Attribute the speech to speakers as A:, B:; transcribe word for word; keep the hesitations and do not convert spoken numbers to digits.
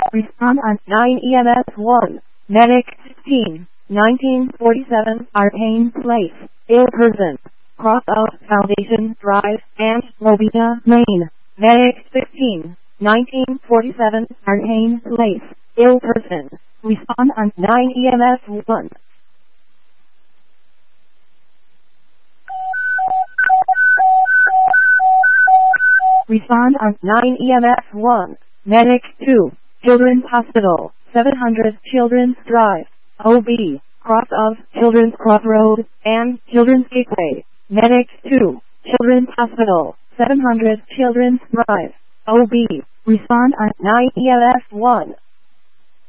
A: Respond on nine E M S one. Medic sixteen, nineteen forty-seven, Arcane Place, ill person. Cross out Foundation Drive and Lobina Lane. Medic sixteen, nineteen forty-seven, Arcane Place, ill person. Respond on nine E M S one. Respond on nine E M S one. Medic two. Children's Hospital, seven hundred Children's Drive, O B, cross of Children's Crossroad, and Children's Gateway. Medic two. Children's Hospital, seven hundred Children's Drive, O B. Respond on nine E M S one.